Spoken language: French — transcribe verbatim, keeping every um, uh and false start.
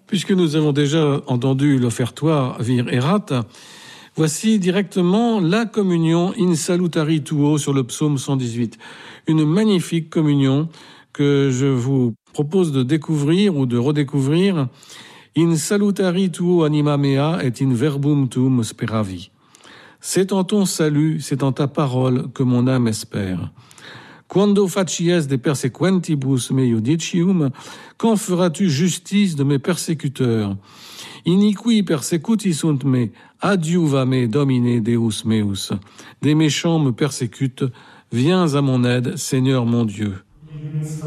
Puisque nous avons déjà entendu l'offertoire Vir Erat, voici directement la communion In Salutari Tuo sur le psaume cent dix-huit. Une magnifique communion que je vous propose de découvrir ou de redécouvrir. In salutari tuo anima mea et in verbum tuum speravi. C'est en ton salut, c'est en ta parole que mon âme espère. Quando facies de persequentibus me judicium, quand feras-tu justice de mes persécuteurs? Iniqui persecuti sunt me, adiuva me domine Deus meus. Des méchants me persécutent, viens à mon aide, Seigneur mon Dieu.